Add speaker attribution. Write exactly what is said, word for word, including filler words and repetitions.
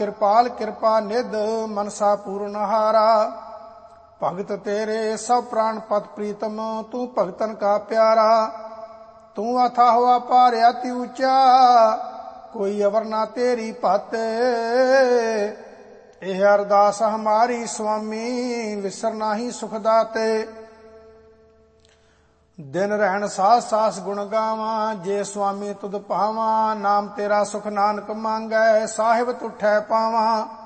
Speaker 1: ਕਿਰਪਾਲ ਕਿਰਪਾ ਨਿਧ ਮਨਸਾ ਪੂਰਨ ਹਾਰਾ। ਭਗਤ ਤੇਰੇ ਸਭ ਪ੍ਰਾਣ ਪਤ ਪ੍ਰੀਤਮ, ਤੂੰ ਭਗਤਨ ਕਾ ਪਿਆਰਾ। ਤੂੰ ਅਥਾਹ ਅਪਾਰ ਅਤਿ ਉੱਚਾ, ਕੋਈ ਅਵਰ ਨਾ ਤੇਰੀ ਭਤ। ਇਹ ਅਰਦਾਸ ਹਮਾਰੀ ਸੁਆਮੀ, ਵਿਸਰ ਨਾਹੀ ਸੁਖ ਦਾਤੇ। ਦਿਨ ਰਹਿਣ ਸਾਸ ਸਾਸ ਗੁਣ ਗਾਵਾਂ, ਜੇ ਸੁਆਮੀ ਤੁਧ ਭਾਵਾਂ। ਨਾਮ ਤੇਰਾ ਸੁਖ ਨਾਨਕ ਮੰਗੈ, ਸਾਹਿਬ ਤੁਠੈ ਪਾਵਾਂ।